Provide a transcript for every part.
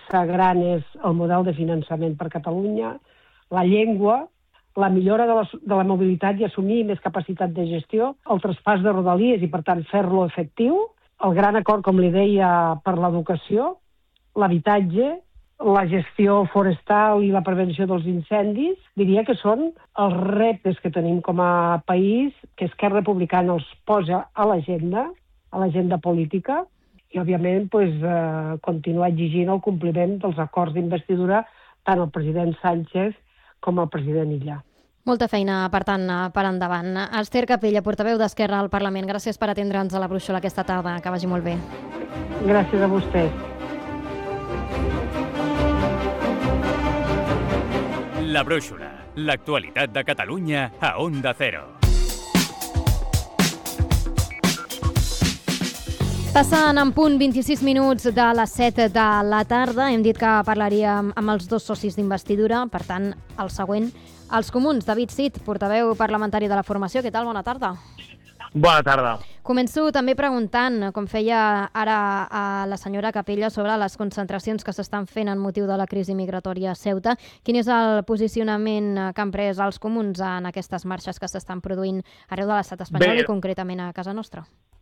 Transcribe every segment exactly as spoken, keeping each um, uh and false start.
massa gran és el model de finançament per Catalunya, la llengua, la millora de la, de la mobilitat i assumir més capacitat de gestió, el traspàs de Rodalies i, per tant, fer-lo efectiu, el gran acord, com li deia, per l'educació, l'habitatge, la gestió forestal i la prevenció dels incendis, diria que són els reptes que tenim com a país, que Esquerra Republicana els posa a l'agenda, a l'agenda política, i, òbviament, pues, eh, continuar exigint el compliment dels acords d'investidura tant el president Sánchez com el president Illa. Molta feina, per tant, per endavant. Esther Capella, portaveu d'Esquerra al Parlament, gràcies per atendre'ns a la brúixola aquesta tarda. Que vagi molt bé. Gràcies a vostès. La brúixola, l'actualitat de Catalunya a Onda Cero. Passant en punt vint-i-sis minuts de les set de la tarda, hem dit que parlaríem amb els dos socis d'investidura, per tant, el següent, els comuns. David Cid, portaveu parlamentari de la formació, què tal? Bona tarda. Bona tarda. Començo també preguntant, com feia ara a la senyora Capella, sobre les concentracions que s'estan fent en motiu de la crisi migratòria a Ceuta. Quin és el posicionament que han pres els comuns en aquestes marxes que s'estan produint arreu de l'estat espanyol Bé. i concretament a casa nostra?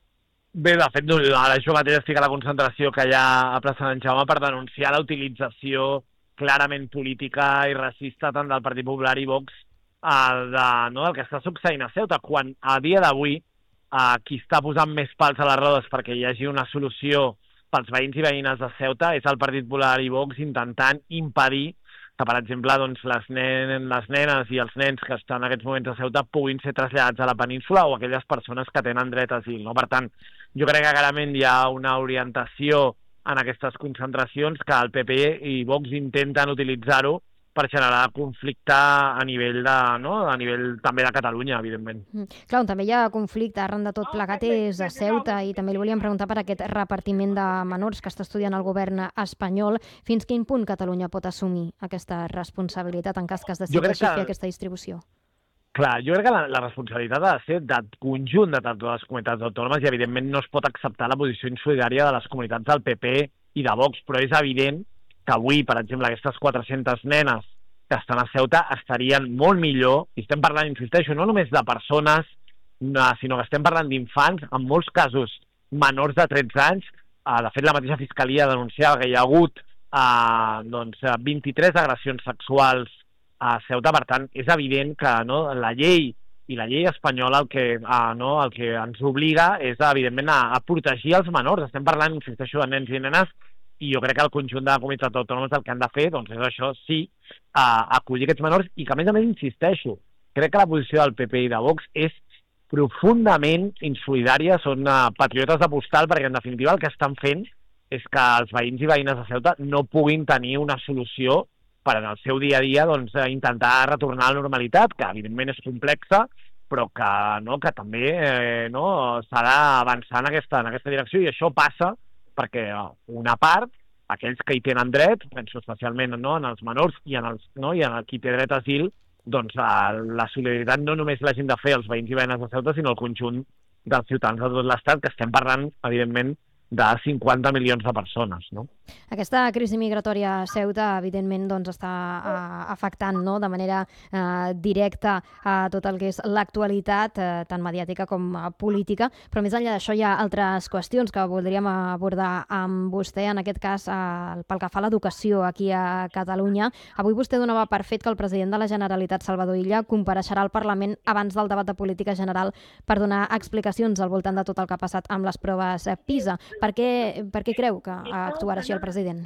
Bé, de fet, ara jo mateix estic a la concentració que hi ha a plaça Sant Jaume per denunciar la utilització clarament política i racista tant del Partit Popular i Vox el, de, no, el que està succeint a Ceuta, quan a dia d'avui eh, qui està posant més pals a les rodes perquè hi hagi una solució pels veïns i veïnes de Ceuta és el Partit Popular i Vox intentant impedir que, per exemple, doncs, les, nen les nenes i els nens que estan en aquests moments a Ceuta puguin ser traslladats a la península o aquelles persones que tenen dret a asil. No? Per tant, jo crec que clarament hi ha una orientació en aquestes concentracions que el P P i Vox intenten utilitzar-ho per generar conflicte a nivell, de, no? a nivell també de Catalunya, evidentment. Mm. Clar, on també hi ha conflicte arran de tot plegat és a Ceuta, i també li volíem preguntar per aquest repartiment de menors que està estudiant el govern espanyol. Fins quin punt Catalunya pot assumir aquesta responsabilitat en cas que es decideixi que... fer aquesta distribució? Clar, jo crec que la, la responsabilitat ha de ser del conjunt de totes les comunitats autònomes i, evidentment, no es pot acceptar la posició insolidària de les comunitats del P P i de Vox, però és evident que avui, per exemple, aquestes quatre-centes nenes que estan a Ceuta estarien molt millor, i estem parlant, insisteixo, no només de persones, sinó que estem parlant d'infants, en molts casos menors de tretze anys. De fet, la mateixa Fiscalia denunciava que hi ha hagut eh, doncs, vint-i-tres agressions sexuals a Ceuta. Per tant, és evident que no, la llei i la llei espanyola el que, eh, no, el que ens obliga és, evidentment, a, a protegir els menors. Estem parlant, insisteixo, de nens i nenes, i jo crec que el conjunt de comunitats autònomes el que han de fer doncs, és això, sí, a acollir aquests menors, i que, a més a més, insisteixo, crec que la posició del P P i de Vox és profundament insolidària, són uh, patriotes de postal, perquè, en definitiva, el que estan fent és que els veïns i veïnes de Ceuta no puguin tenir una solució per en el seu dia a dia doncs, intentar retornar a la normalitat, que, evidentment, és complexa, però que, no, que també eh, no, s'ha d'avançar en aquesta, en aquesta direcció, i això passa perquè una part, aquells que hi tenen dret, penso especialment no, en els menors i en, els, no, i en el qui té dret a asil, doncs la solidaritat no només l'hagin de fer els veïns i veïnes de Ceuta, sinó el conjunt dels ciutadans de tot l'Estat, que estem parlant, evidentment, de cinquanta milions de persones. No? Aquesta crisi migratòria a Ceuta, evidentment, doncs, està uh, afectant no? de manera uh, directa a uh, tot el que és l'actualitat, uh, tant mediàtica com uh, política, però més enllà d'això hi ha altres qüestions que voldríem abordar amb vostè, en aquest cas uh, pel que fa a l'educació aquí a Catalunya. Avui vostè donava per fet que el president de la Generalitat, Salvador Illa, compareixerà al Parlament abans del debat de política general per donar explicacions al voltant de tot el que ha passat amb les proves PISA. Per què, per què creu que actuarà així el president?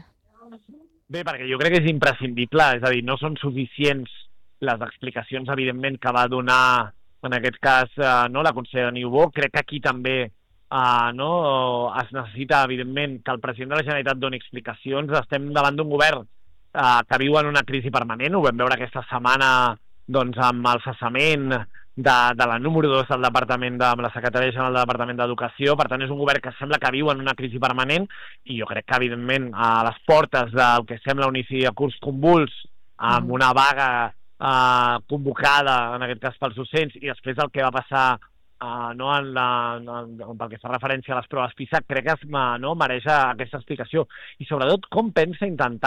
Bé, perquè jo crec que és imprescindible, és a dir, no són suficients les explicacions, evidentment, que va donar, en aquest cas, eh, no, la consellera Niubó. Crec que aquí també eh, no, es necessita, evidentment, que el president de la Generalitat doni explicacions. Estem davant d'un govern eh, que viu en una crisi permanent, ho vam veure aquesta setmana doncs, amb el cessament de, de la número dos del departament, de, amb la secretària general del Departament d'Educació. Per tant, és un govern que sembla que viu en una crisi permanent, i jo crec que, evidentment, a les portes del que sembla un inici de curs convuls, amb una vaga eh, convocada, en aquest cas pels docents, i després el que va passar eh, no, en la, en, pel que fa referència a les proves PISA, crec que es, no, mereix aquesta explicació. I, sobretot, com pensa intentar